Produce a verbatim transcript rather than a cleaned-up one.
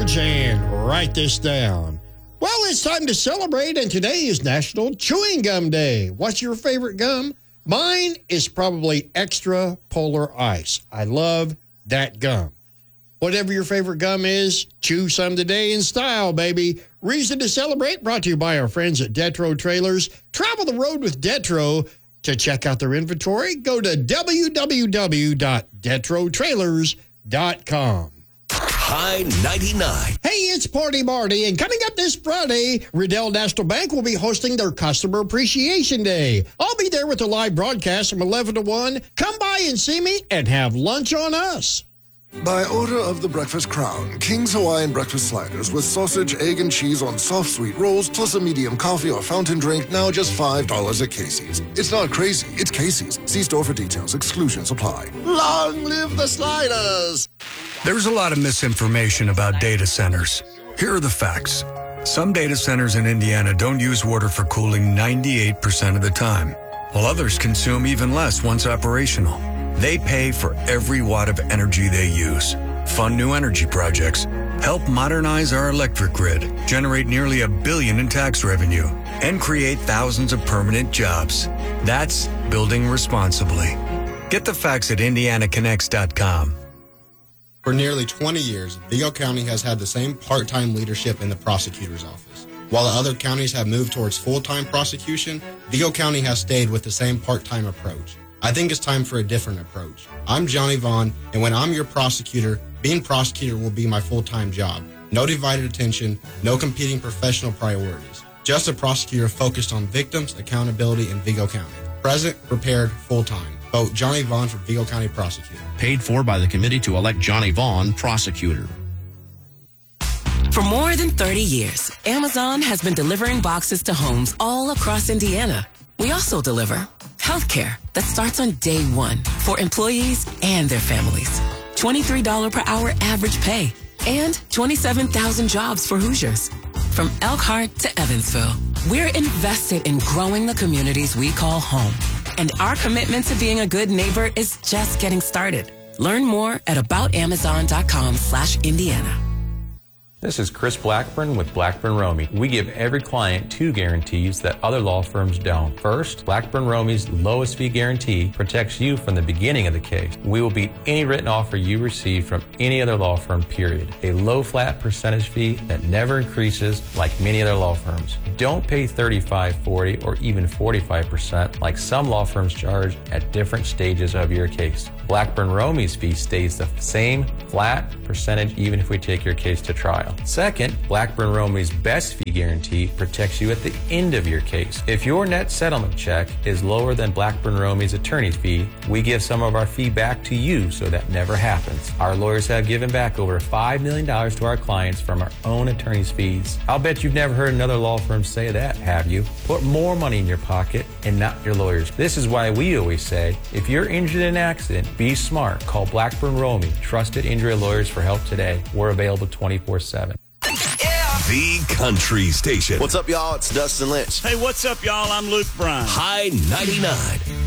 words and write this down. Well, it's time to celebrate, and today is National Chewing Gum Day. What's your favorite gum? Mine is probably Extra Polar Ice. I love that gum. Whatever your favorite gum is, chew some today in style, baby. Reason to celebrate brought to you by our friends at Detro Trailers. Travel the road with Detro. To check out their inventory, go to w w w dot detro trailers dot com. High ninety-nine. Hey, it's Party Marty, and coming up this Friday, Riddell National Bank will be hosting their Customer Appreciation Day. I'll be there with a live broadcast from eleven to one. Come by and see me and have lunch on us. By order of the Breakfast Crown, King's Hawaiian Breakfast Sliders with sausage, egg, and cheese on soft sweet rolls, plus a medium coffee or fountain drink, now just five dollars at Casey's. It's not crazy, it's Casey's. See store for details. Exclusions apply. Long live the sliders! There's a lot of misinformation about data centers. Here are the facts. Some data centers in Indiana don't use water for cooling ninety-eight percent of the time, while others consume even less once operational. They pay for every watt of energy they use. Fund new energy projects, help modernize our electric grid, generate nearly a billion in tax revenue, and create thousands of permanent jobs. That's building responsibly. Get the facts at indiana connects dot com. For nearly twenty years, Vigo County has had the same part-time leadership in the prosecutor's office. While the other counties have moved towards full-time prosecution, Vigo County has stayed with the same part-time approach. I think it's time for a different approach. I'm Johnny Vaughn, and when I'm your prosecutor, being prosecutor will be my full-time job. No divided attention, no competing professional priorities. Just a prosecutor focused on victims, accountability, in Vigo County. Present, prepared, full-time. Vote Johnny Vaughn for Vigo County Prosecutor. Paid for by the committee to elect Johnny Vaughn Prosecutor. For more than thirty years, Amazon has been delivering boxes to homes all across Indiana. We also deliver healthcare that starts on day one for employees and their families. twenty-three dollars per hour average pay and twenty-seven thousand jobs for Hoosiers. From Elkhart to Evansville, we're invested in growing the communities we call home. And our commitment to being a good neighbor is just getting started. Learn more at about amazon dot com slash Indiana. This is Chris Blackburn with Blackburn Romey. We give every client two guarantees that other law firms don't. First, Blackburn Romey's lowest fee guarantee protects you from the beginning of the case. We will beat any written offer you receive from any other law firm, period. A low flat percentage fee that never increases like many other law firms. Don't pay thirty-five, forty, or even forty-five percent like some law firms charge at different stages of your case. Blackburn Romey's fee stays the same flat percentage even if we take your case to trial. Second, Blackburn Romey's best fee guarantee protects you at the end of your case. If your net settlement check is lower than Blackburn Romey's attorney's fee, we give some of our fee back to you so that never happens. Our lawyers have given back over five million dollars to our clients from our own attorney's fees. I'll bet you've never heard another law firm say that, have you? Put more money in your pocket and not your lawyers. This is why we always say, if you're injured in an accident, be smart. Call Blackburn Romey, trusted injury lawyers, for help today. We're available twenty-four seven. The Country Station. What's up, y'all? It's Dustin Lynch. Hey, what's up, y'all? I'm Luke Bryan. High ninety-nine.